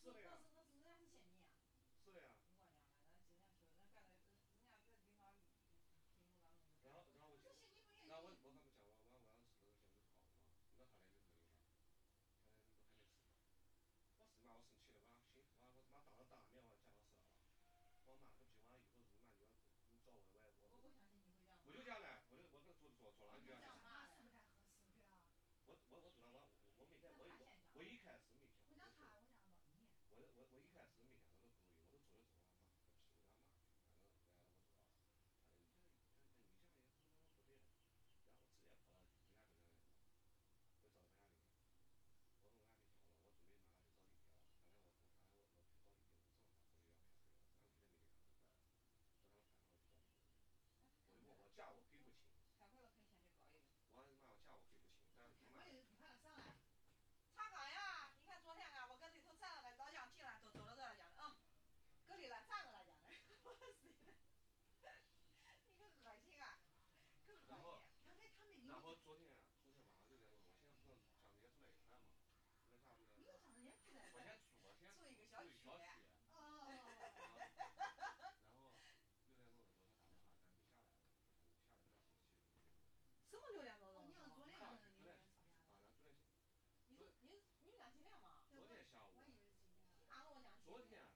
是的呀。 那是人家是嫌你啊。 是的呀。 你管人家那尽量求人干的，人家在领导屏幕当中。 然后我就，然后我还不讲我要是那个项目是报嘛，领导他那个朋友嘛，他都还没吃饭。我是嘛，我生气了，我心我他妈到了当面我讲到实了。我骂个屁！我以后日嘛就要你走我不相信你会这样。 我就讲呢，我做那句啊。 这样骂是不太合适的啊。 我做那我没在，我一开始没想。 我讲他，我讲老你。 我一开始没想那个故意，我都做了之后骂个屁！我要骂，完了我说啊，你这样也不对的，然后我直接跑到人家这个，我找他家里面，我说我还没叫了，我准备马上去找李天了。刚才我去找李天，我正好回去要开会了，然后李天没给他回来，说他们开会去找李天。我就问我价我给不起。 开会了可以先去搞一个。 我妈我价我给不起，但是开会你看他上来。 查岗呀！你看昨天啊，我跟里头站着来，老蒋进来都走到这来讲的，搁里来站着来讲的，我死了！你个恶心啊！更恶心。 然后昨天晚上6点多，我现在不是讲人家住哪一块嘛？那下午呢？ 你又想人家住哪？ 我先住一个小区。 哦。 然后6点多的时候他打电话，但是下来了，下来不要生气。 什么6点多钟？ 你们昨天啊， 跟那个吵架了。 你们俩见面吗？ 昨天下午。 我以为是今天。 哪跟我讲？ 昨天